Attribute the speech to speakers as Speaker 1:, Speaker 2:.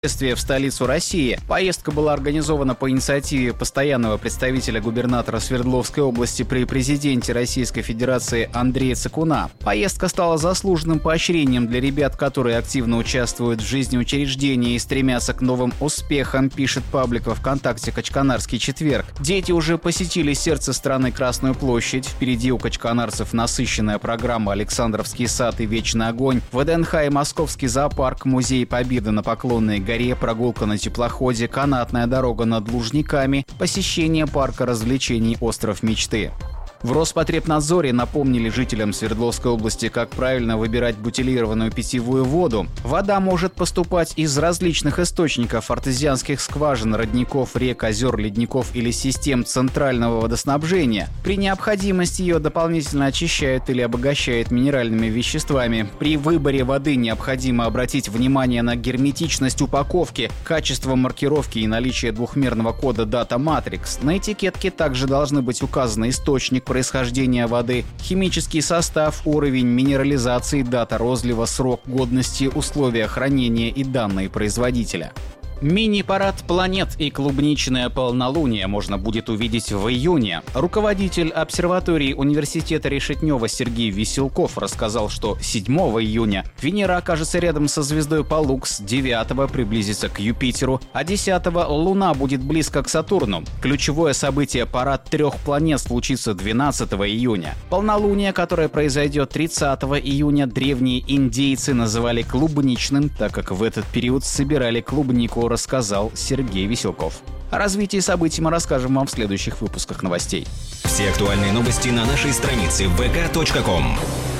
Speaker 1: в столицу России. Поездка была организована по инициативе постоянного представителя губернатора Свердловской области при президенте Российской Федерации Андрея Цикуна. Поездка стала заслуженным поощрением для ребят, которые активно участвуют в жизни учреждения и стремятся к новым успехам, пишет паблик во ВКонтакте «Качканарский четверг». Дети уже посетили сердце страны Красную площадь. Впереди у качканарцев насыщенная программа «Александровский сад» и «Вечный огонь», ВДНХ и Московский зоопарк, Музей Победы на Поклонной горе, прогулка на теплоходе, канатная дорога над Лужниками, посещение парка развлечений «Остров мечты». В Роспотребнадзоре напомнили жителям Свердловской области, как правильно выбирать бутилированную питьевую воду. Вода может поступать из различных источников: артезианских скважин, родников, рек, озер, ледников или систем центрального водоснабжения. При необходимости ее дополнительно очищают или обогащают минеральными веществами. При выборе воды необходимо обратить внимание на герметичность упаковки, качество маркировки и наличие двухмерного кода Data Matrix. На этикетке также должны быть указаны источник происхождения воды, химический состав, уровень минерализации, дата розлива, срок годности, условия хранения и данные производителя. Мини-парад планет и клубничное полнолуние можно будет увидеть в июне. Руководитель обсерватории университета Решетнева Сергей Веселков рассказал, что 7 июня Венера окажется рядом со звездой Паллукс, 9 приблизится к Юпитеру, а 10 Луна будет близко к Сатурну. Ключевое событие — парад 3 планет случится 12 июня. Полнолуние, которое произойдет 30 июня, древние индейцы называли клубничным, так как в этот период собирали клубнику, рассказал Сергей Веселков. О развитии событий мы расскажем вам в следующих выпусках новостей.
Speaker 2: Все актуальные новости на нашей странице vk.com.